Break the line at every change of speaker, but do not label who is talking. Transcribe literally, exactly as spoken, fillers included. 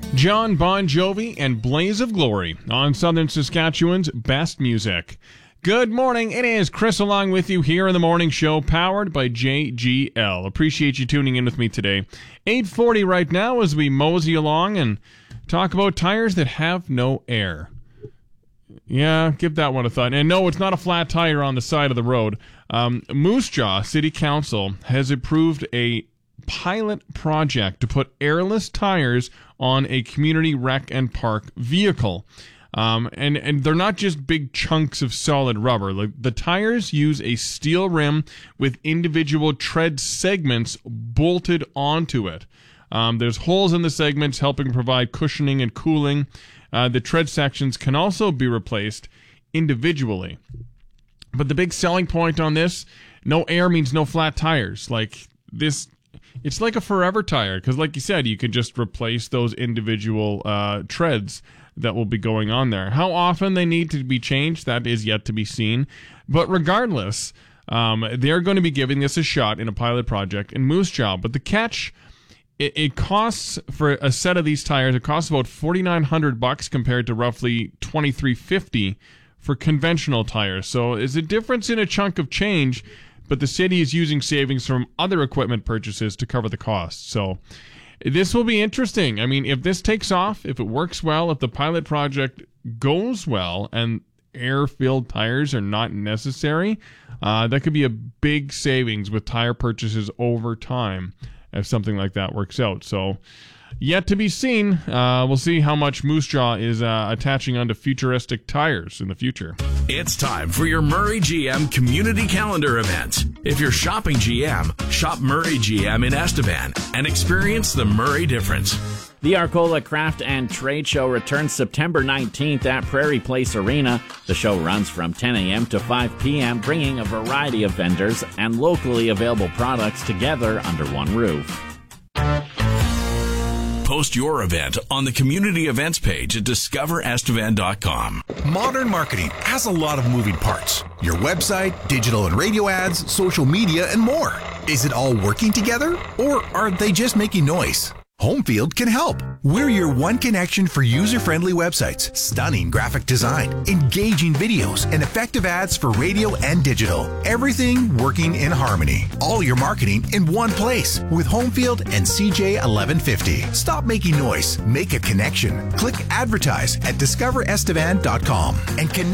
John Bon Jovi and Blaze of Glory on Southern Saskatchewan's best music. Good morning. It is Chris along with you here in the morning show, powered by J G L. Appreciate you tuning in with me today. eight forty right now as we mosey along and talk about tires that have no air. Yeah, give that one a thought. And no, it's not a flat tire on the side of the road. Um, Moose Jaw City Council has approved a pilot project to put airless tires on a community rec and park vehicle. Um, and, and they're not just big chunks of solid rubber. Like, the tires use a steel rim with individual tread segments bolted onto it. Um, there's holes in the segments helping provide cushioning and cooling. Uh, the tread sections can also be replaced individually. But the big selling point on this, no air means no flat tires. Like this, it's like a forever tire because, like you said, you can just replace those individual uh, treads that will be going on there. How often they need to be changed, that is yet to be seen. But regardless, um, they're going to be giving this a shot in a pilot project in Moose Jaw. But the catch, it, it costs for a set of these tires, it costs about forty-nine hundred bucks compared to roughly twenty-three fifty for conventional tires. So it's a difference in a chunk of change, but the city is using savings from other equipment purchases to cover the cost. So this will be interesting. I mean, if this takes off, if it works well, if the pilot project goes well and air-filled tires are not necessary, uh, that could be a big savings with tire purchases over time if something like that works out. So yet to be seen. Uh, we'll see how much Moose Jaw is uh, attaching onto futuristic tires in the future.
It's time for your Murray G M Community Calendar event. If you're shopping G M, shop Murray G M in Estevan and experience the Murray difference.
The Arcola Craft and Trade Show returns September nineteenth at Prairie Place Arena. The show runs from ten a.m. to five p.m., bringing a variety of vendors and locally available products together under one roof.
Post your event on the community events page at discover estevan dot com.
Modern marketing has a lot of moving parts. Your website, digital and radio ads, social media, and more. Is it all working together, or are they just making noise? Homefield can help. We're your one connection for user-friendly websites, stunning graphic design, engaging videos, and effective ads for radio and digital. Everything working in harmony. All your marketing in one place with Homefield and C J eleven fifty. Stop making noise. Make a connection. Click advertise at discover estevan dot com and connect.